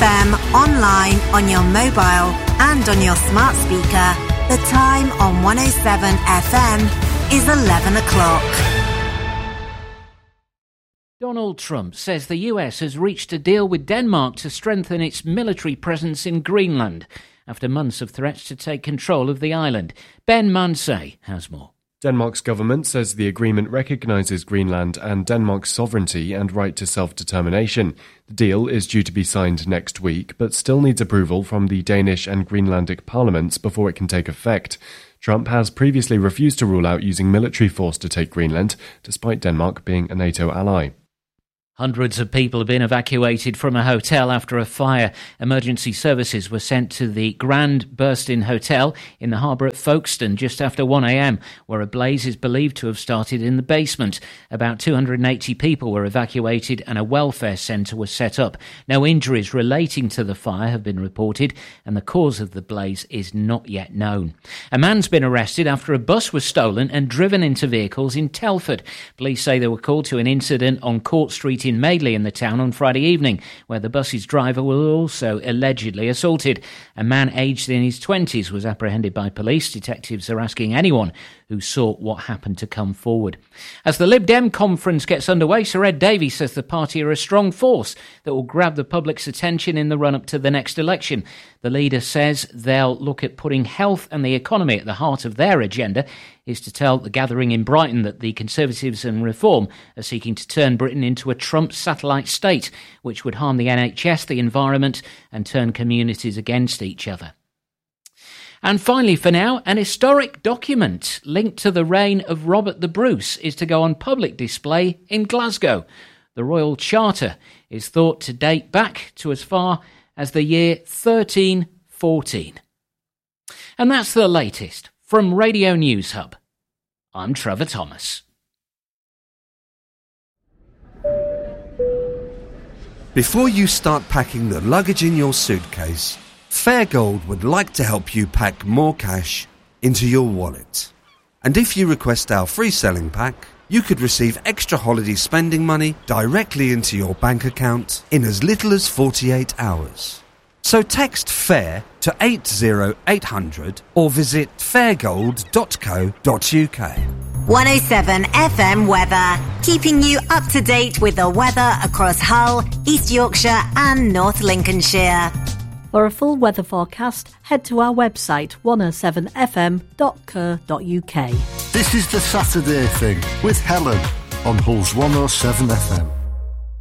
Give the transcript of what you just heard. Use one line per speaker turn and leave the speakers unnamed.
FM, online, on your mobile and on your smart speaker. The time on 107 FM is 11 o'clock.
Donald Trump says the US has reached a deal with Denmark to strengthen its military presence in Greenland after months of threats to take control of the island. Ben Mansay has more.
Denmark's government says the agreement recognises Greenland and Denmark's sovereignty and right to self-determination. The deal is due to be signed next week, but still needs approval from the Danish and Greenlandic parliaments before it can take effect. Trump has previously refused to rule out using military force to take Greenland, despite Denmark being a NATO ally.
Hundreds of people have been evacuated from a hotel after a fire. Emergency services were sent to the Grand Burstin Hotel in the harbour at Folkestone just after 1 a.m, where a blaze is believed to have started in the basement. About 280 people were evacuated and a welfare centre was set up. No injuries relating to the fire have been reported, and the cause of the blaze is not yet known. A man's been arrested after a bus was stolen and driven into vehicles in Telford. Police say they were called to an incident on Court Street in Madeley in the town on Friday evening, where the bus's driver was also allegedly assaulted. A man aged in his 20s was apprehended by police. Detectives are asking anyone who saw what happened to come forward. As the Lib Dem conference gets underway, Sir Ed Davey says the party are a strong force that will grab the public's attention in the run-up to the next election. The leader says they'll look at putting health and the economy at the heart of their agenda, is to tell the gathering in Brighton that the Conservatives and Reform are seeking to turn Britain into a Trump satellite state, which would harm the NHS, the environment, and turn communities against each other. And finally, for now, an historic document linked to the reign of Robert the Bruce is to go on public display in Glasgow. The Royal Charter is thought to date back to as far as the year 1314. And that's the latest from Radio News Hub. I'm Trevor Thomas.
Before you start packing the luggage in your suitcase, Fairgold would like to help you pack more cash into your wallet. And if you request our free selling pack, you could receive extra holiday spending money directly into your bank account in as little as 48 hours. So text FAIR to 80800 or visit fairgold.co.uk.
107 FM weather, keeping you up to date with the weather across Hull, East Yorkshire and North Lincolnshire.
For a full weather forecast, head to our website 107fm.co.uk.
This is the Saturday Thing with Helen on Hull's 107 FM.